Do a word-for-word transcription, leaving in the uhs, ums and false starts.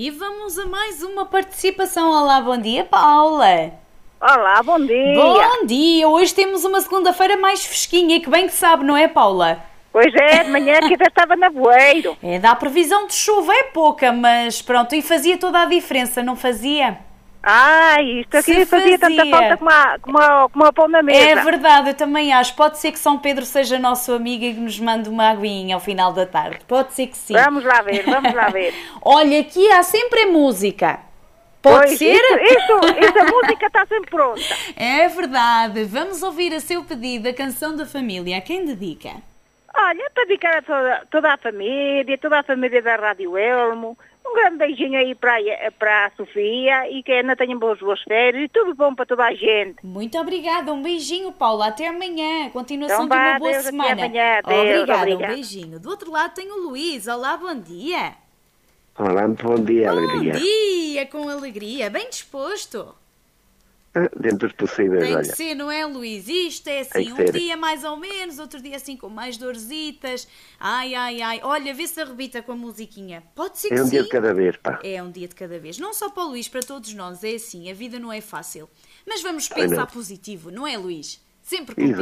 E vamos a mais uma participação. Olá, bom dia, Paula. Olá, bom dia. Bom dia. Hoje temos uma segunda-feira mais fresquinha, que bem que sabe, não é, Paula? Pois é, de manhã que já estava na voeiro. É, dá previsão de chuva, é pouca, mas pronto, e fazia toda a diferença, não fazia? Ai, isto aqui Se fazia tanta fazia. falta como a, como, a, como a pão na mesa. É verdade, eu também acho. Pode ser que São Pedro seja nosso amigo e que nos mande uma aguinha ao final da tarde. Pode ser que sim. Vamos lá ver, vamos lá ver. Olha, aqui há sempre música. Pode Pois, ser? Isso, isso, essa música está sempre pronta. É verdade. Vamos ouvir a seu pedido a canção da família. A quem dedica? Olha, para dedicar a toda, toda a família, toda a família da Rádio Elmo, um grande beijinho aí para, a- para a Sofia e que a Ana tenha boas, boas férias e tudo bom para toda a gente. Muito obrigada. Um beijinho, Paula. Até amanhã. Continuação Então de uma vá, boa Deus, até semana. amanhã. Deus, Obrigada. obrigada. Um beijinho. Do outro lado tem o Luís. Olá, bom dia. Olá, muito bom dia, Bom alegria. dia, com alegria. Bem disposto. Ah, Dentro dos possíveis, Tem olha. que ser, não é, Luís? Isto é Tem assim, que um ser. dia mais ou menos, outro dia assim com mais dorzitas. Ai, ai, ai. Olha, vê se arrebita com a musiquinha. Pode ser que É um sim. dia de cada vez, pá. É um dia de cada vez. Não só para o Luís, para todos nós. É assim, a vida não é fácil. Mas vamos Pois pensar não. positivo, não é, Luís? Sempre com Exato.